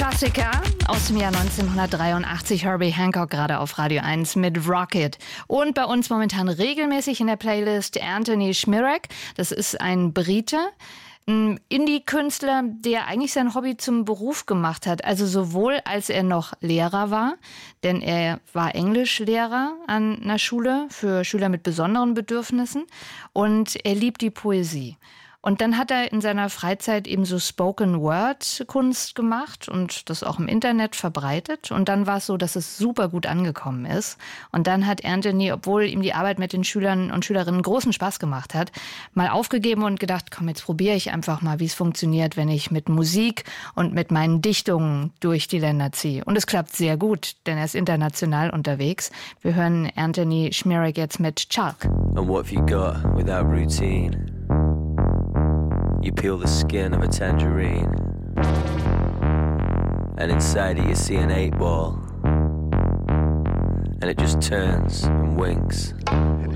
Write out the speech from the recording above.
Klassiker aus dem Jahr 1983, Herbie Hancock gerade auf Radio 1 mit Rocket. Und bei uns momentan regelmäßig in der Playlist Anthony Szmírek. Das ist ein Brite, ein Indie-Künstler, der eigentlich sein Hobby zum Beruf gemacht hat. Also sowohl als er noch Lehrer war, denn er war Englischlehrer an einer Schule für Schüler mit besonderen Bedürfnissen, und er liebt die Poesie. Und dann hat er in seiner Freizeit eben so Spoken-Word-Kunst gemacht und das auch im Internet verbreitet. Und dann war es so, dass es super gut angekommen ist. Und dann hat Anthony, obwohl ihm die Arbeit mit den Schülern und Schülerinnen großen Spaß gemacht hat, mal aufgegeben und gedacht, komm, jetzt probiere ich einfach mal, wie es funktioniert, wenn ich mit Musik und mit meinen Dichtungen durch die Länder ziehe. Und es klappt sehr gut, denn er ist international unterwegs. Wir hören Anthony Szmírek jetzt mit Chalk. And what have you got without routine? You peel the skin of a tangerine, and inside it you see an 8-ball, and it just turns and winks.